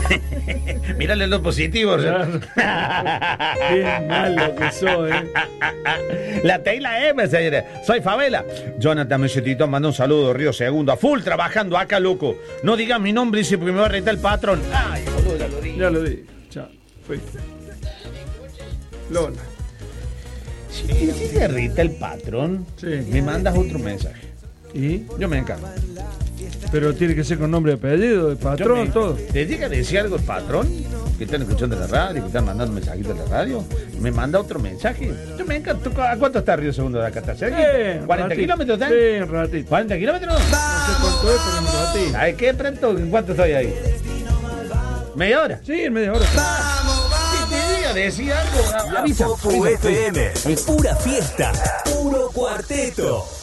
Mírale lo positivo. Claro. Qué malo que soy, La Teila M, señores. Soy Favela. Jonathan Mesetito manda un saludo, Río Segundo. A full trabajando acá, loco. No digas mi nombre, dice, porque me va a retar el patrón. Ay, boludo, ya lo dije. Ya lo dije. Chao. Fuiste. Lola. Si se rita el patrón, Sí. me mandas otro mensaje. ¿Y? Yo me encargo. Pero tiene que ser con nombre y apellido, de patrón, todo. ¿Te llega a decir algo el patrón? Que están escuchando la radio, que están mandando mensajitos en la radio. Me manda otro mensaje. Yo me encanto. ¿A cuánto está Río Segundo de acá? ¿Está cerca? ¿40 ratito. kilómetros? Sí, un ratito. ¿40 kilómetros? No sé cuánto es, pero un ratito. ¿Sabes qué, Pronto? ¿En cuánto estoy ahí? ¿Media hora? Sí, en media hora. Si te diga decir algo, La avisa. Popu FM. Pura fiesta. Puro cuarteto.